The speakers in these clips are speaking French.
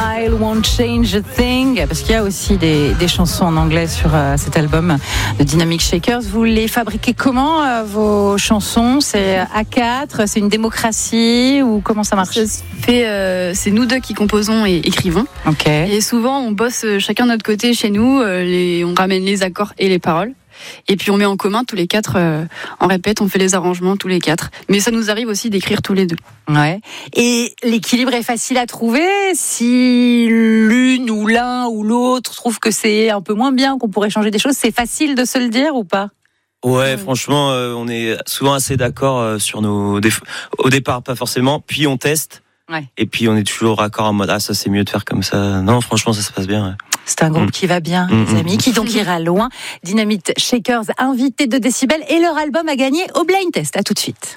Smile Won't Change a Thing, parce qu'il y a aussi des chansons en anglais sur cet album de Dynamic Shakers. Vous les fabriquez comment, vos chansons? C'est A4, c'est une démocratie, ou comment ça marche? Ça se fait, c'est nous deux qui composons et écrivons. Ok. Et souvent, on bosse chacun de notre côté chez nous, on ramène les accords et les paroles. Et puis on met en commun tous les quatre, en répète, on fait les arrangements tous les quatre. Mais ça nous arrive aussi d'écrire tous les deux. Ouais. Et l'équilibre est facile à trouver si l'une ou l'un ou l'autre trouve que c'est un peu moins bien, qu'on pourrait changer des choses. C'est facile de se le dire ou pas? Ouais, franchement, on est souvent assez d'accord sur nos défauts. Au départ, pas forcément. Puis on teste. Ouais. Et puis on est toujours raccord en mode ça c'est mieux de faire comme ça. Non, franchement, ça se passe bien. Ouais. C'est un groupe qui va bien, les amis, qui donc ira loin. Dynamic Shakers, invité de Décibel, et leur album a gagné au Blind Test. À tout de suite.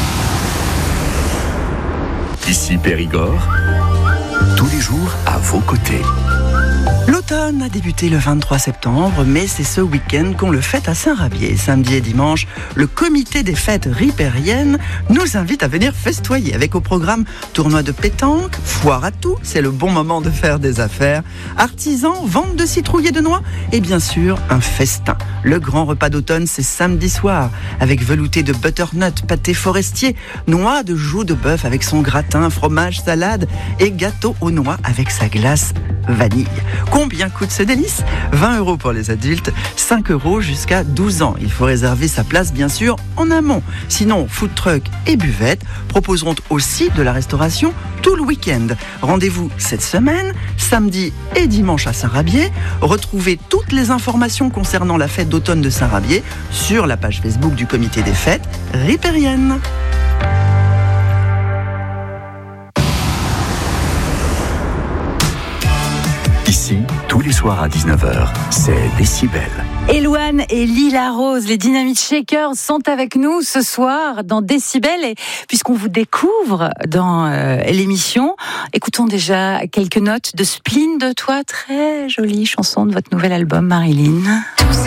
Ici Périgord, tous les jours à vos côtés. L'automne a débuté le 23 septembre, mais c'est ce week-end qu'on le fête à Saint-Rabier. Samedi et dimanche, le comité des fêtes ripériennes nous invite à venir festoyer avec au programme tournoi de pétanque, foire à tout, c'est le bon moment de faire des affaires, artisans, vente de citrouilles et de noix, et bien sûr un festin. Le grand repas d'automne, c'est samedi soir, avec velouté de butternut, pâté forestier, noix de joue de bœuf avec son gratin, fromage, salade et gâteau aux noix avec sa glace vanille. Combien coûte ce délice? 20 € pour les adultes, 5 € jusqu'à 12 ans. Il faut réserver sa place, bien sûr, en amont. Sinon, food truck et buvette proposeront aussi de la restauration tout le week-end. Rendez-vous cette semaine, samedi et dimanche à Saint-Rabier. Retrouvez toutes les informations concernant la fête d'automne de Saint-Rabier sur la page Facebook du comité des fêtes ripériennes. Ici, tous les soirs à 19h, c'est Décibel. Éloane et Lila Rose, les Dynamic Shakers, sont avec nous ce soir dans Décibel. Et puisqu'on vous découvre dans l'émission, écoutons déjà quelques notes de Spleen de toi, très jolie chanson de votre nouvel album, Marilyn.